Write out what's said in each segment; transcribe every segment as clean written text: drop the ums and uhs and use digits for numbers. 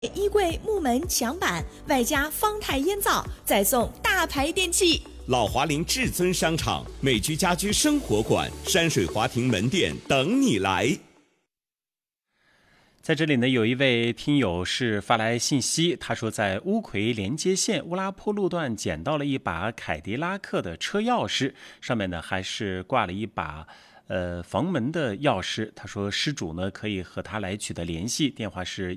衣柜、木门、墙板，外加方太烟皂，再送大牌电器。 老华林至尊商场、美居家居生活馆、山水华庭门店等你来。 在这里呢，有一位听友是发来信息，他说在乌奎连接线乌拉坡路段捡到了一把凯迪拉克的车钥匙，上面呢还是挂了一把房门的钥匙。他说失主呢可以和他来取得联系，电话是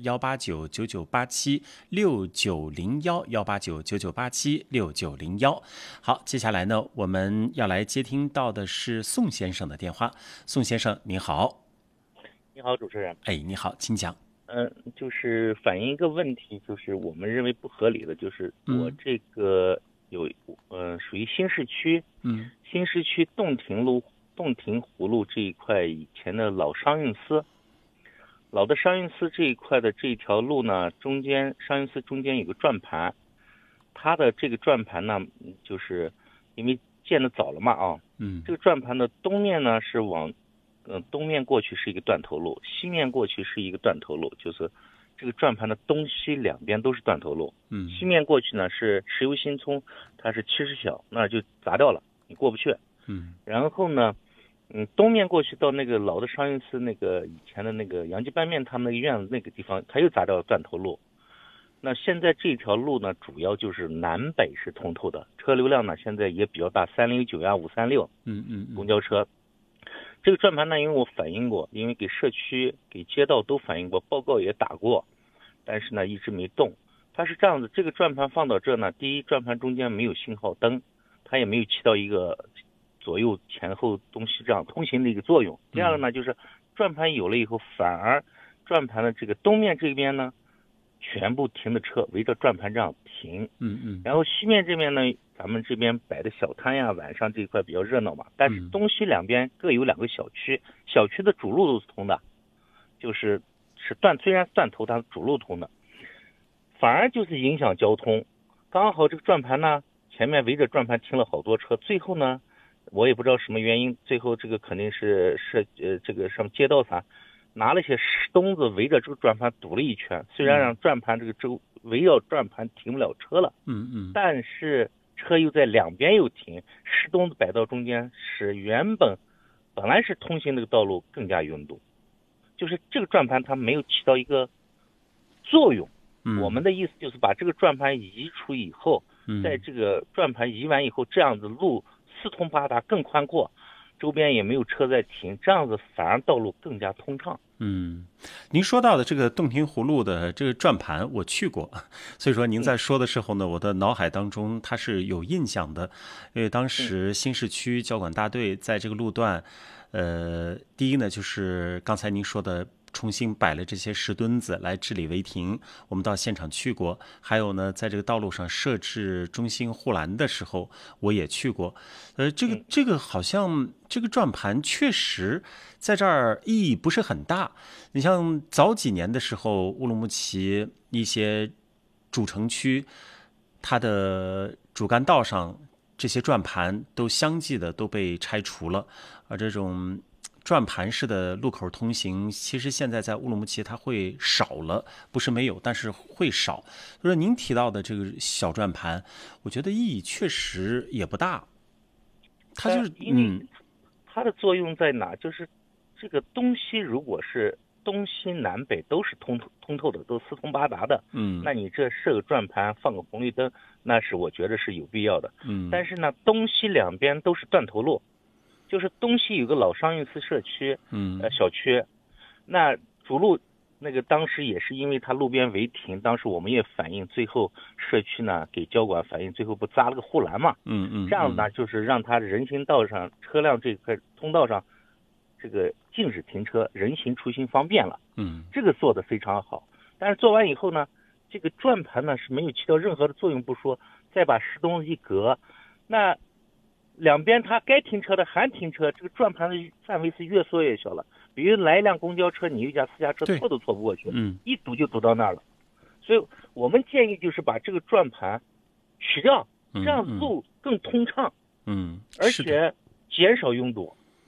18999876901，18999876901。好，接下来呢我们要来接听到的是宋先生的电话。宋先生您好。 你好，主持人。 你好，请讲。 就是反映一个问题，就是我们认为不合理的，就是我这个属于新市区，新市区洞庭湖路这一块以前的老商运司，老的商运司这一块的这条路呢，商运司中间有个转盘，它的这个转盘呢，就是因为建的早了嘛这个转盘的东面呢是往东面过去是一个断头路，西面过去是一个断头路，就是这个转盘的东西两边都是断头路。西面过去呢是石油新村，它是70小，那就砸掉了，你过不去。然后呢，东面过去到那个老的商运司那个以前的那个杨记拌面他们那个院子那个地方，它又砸掉了断头路。那现在这条路呢，主要就是南北是通透的，车流量呢现在也比较大，309呀、536，公交车。这个转盘呢，因为我反映过，因为给社区、给街道都反映过，报告也打过，但是呢一直没动。它是这样子，这个转盘放到这呢，第一，转盘中间没有信号灯，它也没有起到一个左右前后东西这样通行的一个作用。第二个呢，就是转盘有了以后，反而转盘的这个东面这边呢，全部停的车围着转盘这样停。然后西面这边呢，咱们这边摆的小摊呀，晚上这一块比较热闹嘛，但是东西两边各有2个小区，小区的主路都是通的，虽然断头，但是主路通的，反而就是影响交通。刚好这个转盘呢，前面围着转盘停了好多车，最后呢，我也不知道什么原因，最后这个肯定是这个什么街道上拿了些石墩子围着这个转盘堵了一圈，虽然让转盘这个围绕转盘停不了车了，但是车又在两边又停，石墩子摆到中间，使本来是通行这个道路更加拥堵。就是这个转盘它没有起到一个作用。我们的意思就是把这个转盘移除以后，在这个转盘移完以后，这样子路四通八达更宽阔，周边也没有车在停，这样子反而道路更加通畅。 您说到的这个洞庭湖路的这个转盘我去过，所以说您在说的时候呢，我的脑海当中它是有印象的。因为当时新市区交管大队在这个路段第一呢就是刚才您说的重新摆了这些石墩子来治理违停，我们到现场去过。还有呢，在这个道路上设置中心护栏的时候，我也去过。这个好像这个转盘确实在这儿意义不是很大。你像早几年的时候，乌鲁木齐一些主城区，它的主干道上这些转盘都相继的都被拆除了，而这种转盘式的路口通行，其实现在在乌鲁木齐它会少了，不是没有，但是会少。所以说您提到的这个小转盘，我觉得意义确实也不大。它就是它的作用在哪？就是这个东西如果是东西南北都是通透的，都四通八达的，那你这设个转盘放个红绿灯，那是我觉得是有必要的。但是呢，东西两边都是断头路。就是东西有个老商运司社区，小区，那主路那个当时也是因为它路边违停，当时我们也反映，最后社区呢给交管反映，最后不扎了个护栏嘛，这样呢就是让它人行道上车辆这块通道上这个禁止停车，人行出行方便了，这个做得非常好。但是做完以后呢，这个转盘呢是没有起到任何的作用不说，再把石墩一隔，那两边它该停车的还停车，这个转盘的范围是越缩越小了。比如来一辆公交车，你有一架私家车错都错不过去，一堵就堵到那儿了。所以我们建议就是把这个转盘取掉，这样路更通畅，而且减少拥堵。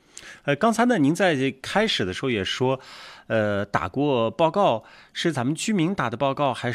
刚才呢，您在开始的时候也说，打过报告，是咱们居民打的报告，还